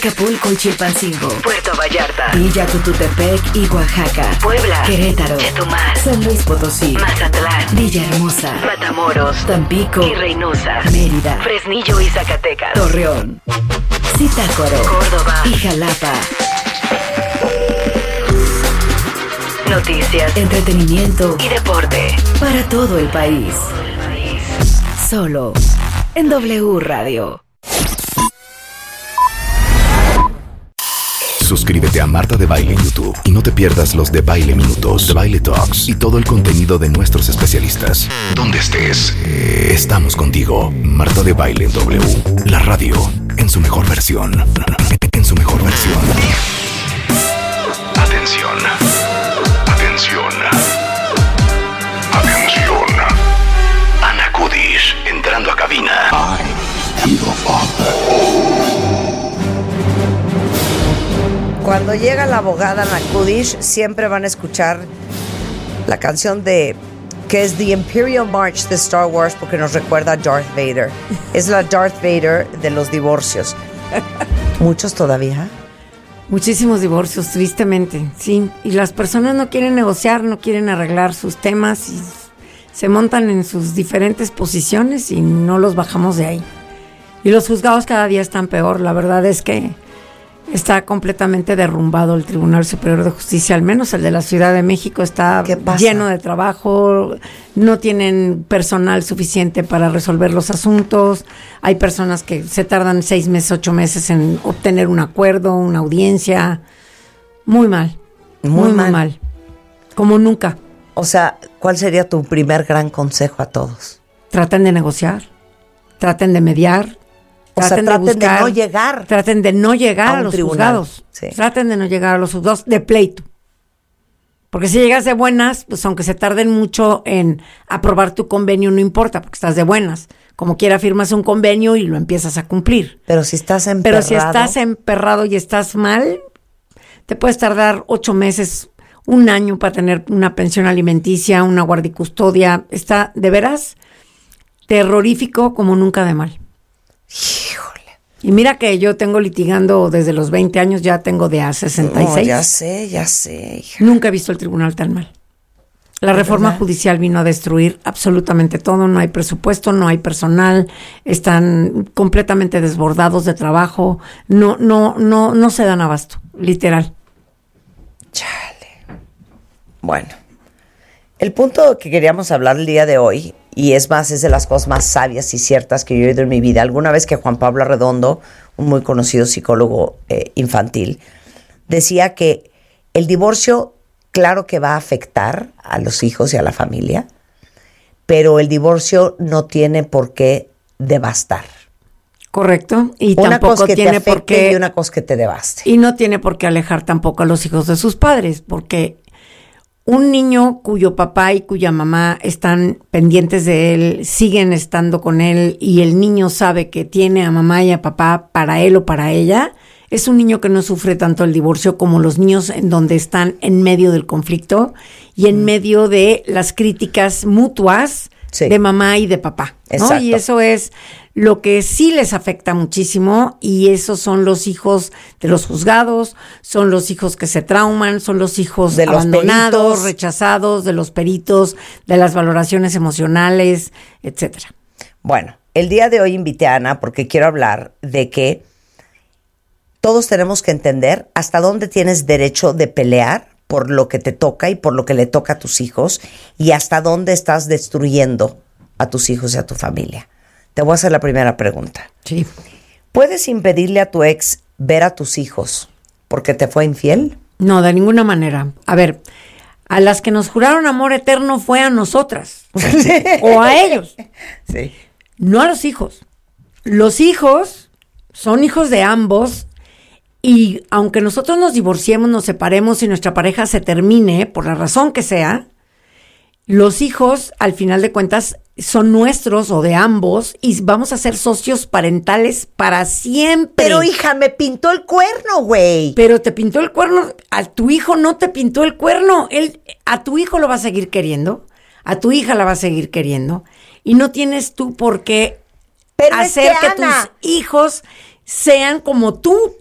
Acapulco y Chilpancingo, Puerto Vallarta, Villa Tututepec y Oaxaca, Puebla, Querétaro, Chetumal, San Luis Potosí, Mazatlán, Villahermosa, Matamoros, Tampico y Reynosa, Mérida, Fresnillo y Zacatecas, Torreón, Zitácuaro, Córdoba y Jalapa. Noticias, Entretenimiento y deporte para todo el país. Solo en W Radio. Suscríbete a Marta de Baile en YouTube y no te pierdas los de Baile Minutos, de Baile Talks y todo el contenido de nuestros especialistas. Donde estés, estamos contigo. Marta de Baile en W, la radio en su mejor versión. En su mejor versión. Atención. Atención. Atención. Ana Kudish entrando a cabina. I am your father. Cuando llega la abogada Ana Kudish, siempre van a escuchar la canción que es The Imperial March de Star Wars, porque nos recuerda a Darth Vader. Es la Darth Vader de los divorcios. ¿Muchos todavía? Muchísimos divorcios, tristemente, sí. Y las personas no quieren negociar, no quieren arreglar sus temas y se montan en sus diferentes posiciones y no los bajamos de ahí. Y los juzgados cada día están peor. La verdad es que está completamente derrumbado el Tribunal Superior de Justicia, al menos el de la Ciudad de México está lleno de trabajo, no tienen personal suficiente para resolver los asuntos, hay personas que se tardan 6 meses, 8 meses en obtener un acuerdo, una audiencia, muy mal, muy mal, como nunca. O sea, ¿cuál sería tu primer gran consejo a todos? Traten de negociar, traten de mediar. Traten de no llegar. Traten de no llegar a los juzgados. Sí. Traten de no llegar a los juzgados de pleito. Porque si llegas de buenas, pues aunque se tarden mucho en aprobar tu convenio, no importa, porque estás de buenas. Como quiera, firmas un convenio y lo empiezas a cumplir. Pero si estás emperrado y estás mal, te puedes tardar 8 meses, 1 año para tener una pensión alimenticia, una guardicustodia. Está de veras terrorífico como nunca de mal. Híjole. Y mira que yo tengo litigando desde los 20 años, ya tengo de a 66. No, ya sé, hija. Nunca he visto el tribunal tan mal. La reforma judicial vino a destruir absolutamente todo, no hay presupuesto, no hay personal, están completamente desbordados de trabajo, no se dan abasto, literal. Chale. Bueno, el punto que queríamos hablar el día de hoy, y es de las cosas más sabias y ciertas que yo he oído en mi vida. Alguna vez que Juan Pablo Arredondo, un muy conocido psicólogo infantil, decía que el divorcio, claro que va a afectar a los hijos y a la familia, pero el divorcio no tiene por qué devastar. Correcto. Y una tampoco cosa que tiene te afecte por qué, y una cosa que te devaste. Y no tiene por qué alejar tampoco a los hijos de sus padres, porque un niño cuyo papá y cuya mamá están pendientes de él, siguen estando con él y el niño sabe que tiene a mamá y a papá para él o para ella, es un niño que no sufre tanto el divorcio como los niños en donde están en medio del conflicto y en medio de las críticas mutuas de mamá y de papá, ¿no? Exacto. Y eso es lo que sí les afecta muchísimo y esos son los hijos de los juzgados, son los hijos que se trauman, son los hijos de abandonados, los rechazados, de los peritos, de las valoraciones emocionales, etcétera. Bueno, el día de hoy invité a Ana porque quiero hablar de que todos tenemos que entender hasta dónde tienes derecho de pelear por lo que te toca y por lo que le toca a tus hijos y hasta dónde estás destruyendo a tus hijos y a tu familia. Te voy a hacer la primera pregunta. Sí. ¿Puedes impedirle a tu ex ver a tus hijos porque te fue infiel? No, de ninguna manera. A ver, a las que nos juraron amor eterno fue a nosotras o a ellos. Sí. No a los hijos. Los hijos son hijos de ambos. Y aunque nosotros nos divorciemos, nos separemos y nuestra pareja se termine, por la razón que sea, los hijos, al final de cuentas, son nuestros o de ambos y vamos a ser socios parentales para siempre. Pero hija, me pintó el cuerno, güey. Pero te pintó el cuerno, a tu hijo no te pintó el cuerno. A tu hijo lo va a seguir queriendo, a tu hija la va a seguir queriendo y no tienes tú por qué hacer que tus hijos sean como tú